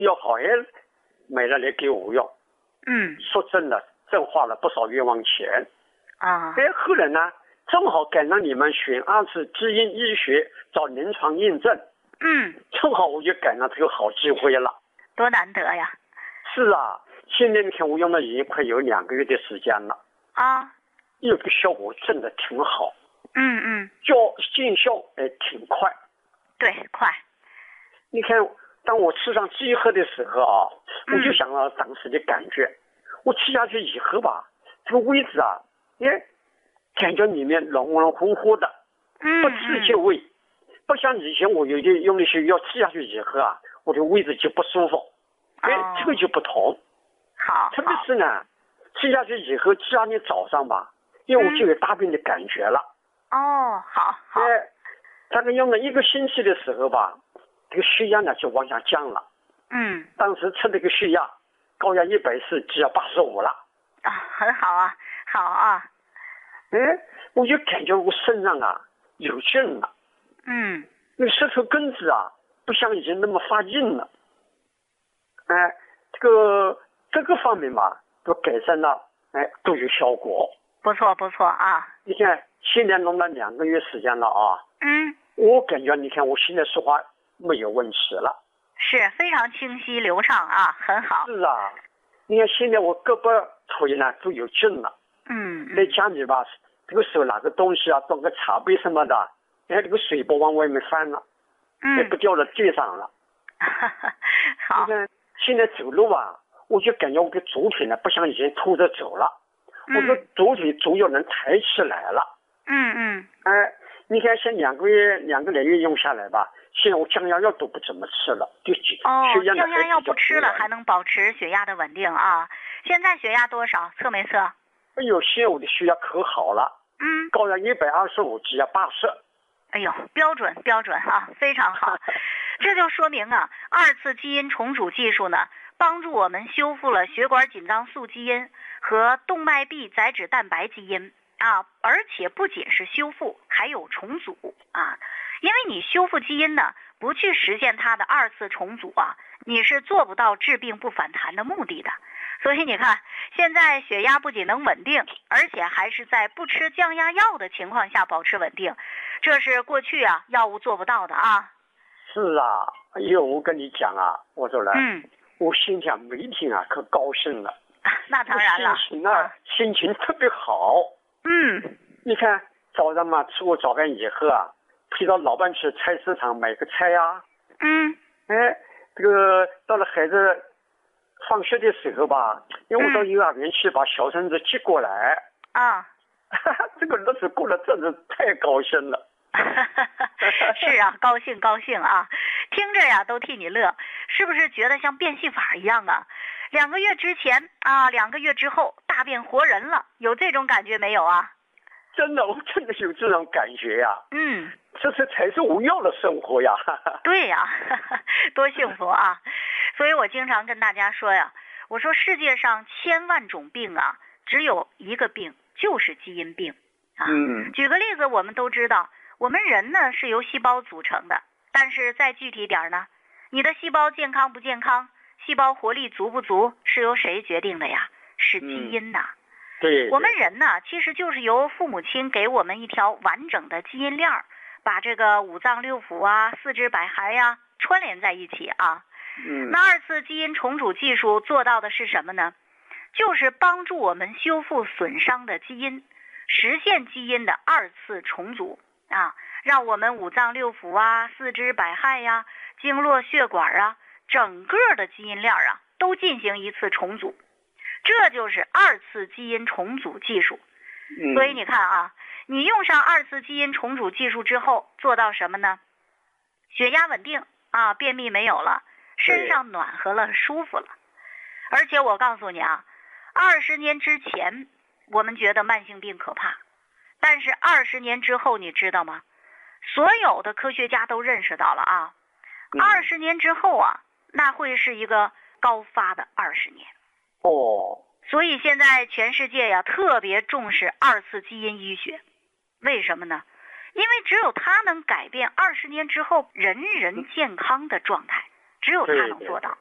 药好也买了来给我用。说真的，挣花了不少冤枉钱。后来呢，正好赶上你们选2次基因医学找临床验证。正好我就赶上这个好机会了。 多难得呀！ 是啊，现在你看我用了已经快有2个月的时间了。有个效果真的挺好。见效挺快。 对，快。 你看，当我吃上鸡喝的时候啊，我就想到当时的感觉。我吃下去以后吧，这个位置啊，感觉里面软乎乎的，不刺激胃，不像以前我用那些药吃下去以后啊，我的胃子就不舒服。这个就不同。 好。 特别是呢，吃下去以后，第2天早上吧，因为我就有大便的感觉了。 好。 大概用了1个星期的时候吧，这个血压呢就往下降了。当时测这个血压，高压140，低压85了。 很好啊，好啊。 我就感觉我身上啊有劲了。那舌头根子啊，不像以前那么发硬了。这个方面吧，都改善了，都有效果。 不错啊。 你看，现在弄了2个月时间了啊。我感觉，你看我现在说话没有问题了。 是非常清晰流畅啊，很好。 是啊，你看现在我胳膊腿呢都有劲了。在家里吧，这个手拿个东西啊，装个茶杯什么的，这个水不往外面翻了，也不掉到地上了。 好。 你看现在走路啊，我就感觉我的左腿呢不像以前拖着走了，我的左腿足要能抬起来了。你看像2个来月用下来吧，现在我降压药都不怎么吃了，就降压药不吃了还能保持血压的稳定啊。现在血压多少？测没测？ 哎呦，现在我的血压可好了。高压125，低压80。 哎呦，标准啊，非常好。这就说明啊，2次基因重组技术呢，帮助我们修复了血管紧张素基因和动脉壁载脂蛋白基因啊，而且不仅是修复，还有重组啊。因为你修复基因呢，不去实现它的2次重组啊，你是做不到治病不反弹的目的的。所以你看，现在血压不仅能稳定，而且还是在不吃降压药的情况下保持稳定，这是过去啊药物做不到的啊。 是啊，哎呦，我跟你讲啊，我说了，我心想每天啊可高兴了。 那当然了。 心情特别好。你看早上嘛，吃过早饭以后啊，陪到老伴去菜市场买个菜啊。这个到了孩子放学的时候吧，因为我到幼儿园去把小孙子接过来。这个日子过得真是太高兴了。 是啊，高兴啊，听着呀都替你乐，是不是觉得像变戏法一样啊？2个月之前啊，2个月之后大变活人了，有这种感觉没有啊？ 真的，我真的有这种感觉呀。这才是我要的生活呀。 对呀，多幸福啊！所以我经常跟大家说呀，我说世界上1000万种病啊，只有一个病就是基因病啊。举个例子，我们都知道我们人呢是由细胞组成的，但是再具体点呢，你的细胞健康不健康，细胞活力足不足，是由谁决定的呀？是基因呐。 对。 我们人呢，其实就是由父母亲给我们一条完整的基因链，把这个5脏6腑啊、四肢百骸呀串联在一起啊。那2次基因重组技术做到的是什么呢？就是帮助我们修复损伤的基因，实现基因的2次重组啊，让我们5脏6腑啊、四肢百骸呀、经络血管啊，整个的基因链啊都进行1次重组，这就是2次基因重组技术。所以你看啊，你用上2次基因重组技术之后，做到什么呢？血压稳定啊，便秘没有了，身上暖和了，舒服了。而且我告诉你啊，20年之前我们觉得慢性病可怕，但是20年之后你知道吗？所有的科学家都认识到了啊，20年之后啊，那会是一个高发的20年。所以现在全世界呀特别重视2次基因医学。为什么呢？因为只有它能改变20年之后人人健康的状态，只有它能做到。